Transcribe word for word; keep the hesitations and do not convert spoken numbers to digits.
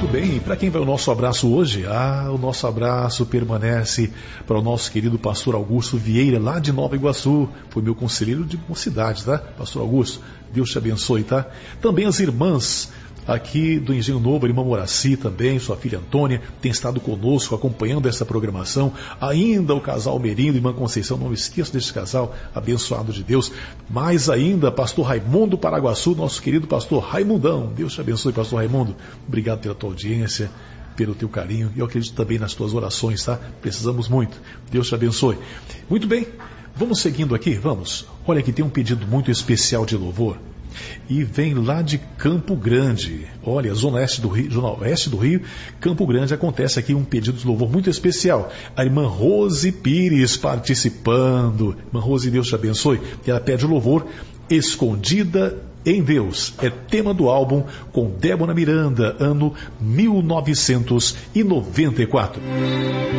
Muito bem, para quem vai o nosso abraço hoje? Ah, o nosso abraço permanece para o nosso querido pastor Augusto Vieira, lá de Nova Iguaçu. Foi meu conselheiro de mocidade, tá? Pastor Augusto, Deus te abençoe, tá? Também as irmãs aqui do Engenho Novo, a irmã Moraci também, sua filha Antônia, tem estado conosco acompanhando essa programação. Ainda o casal Merindo, irmã Conceição, não esqueça desse casal abençoado de Deus. Mais ainda, pastor Raimundo Paraguaçu, nosso querido pastor Raimundão. Deus te abençoe, pastor Raimundo. Obrigado pela tua audiência, pelo teu carinho. E eu acredito também nas tuas orações, tá? Precisamos muito. Deus te abençoe. Muito bem, vamos seguindo aqui, vamos. Olha, aqui tem um pedido muito especial de louvor. E vem lá de Campo Grande. Olha, Zona Oeste do Rio, Zona Oeste do Rio, Campo Grande, acontece aqui um pedido de louvor muito especial. A irmã Rose Pires participando. Irmã Rose, Deus te abençoe. E ela pede o louvor Escondida em Deus. É tema do álbum com Débora Miranda, ano mil novecentos e noventa e quatro.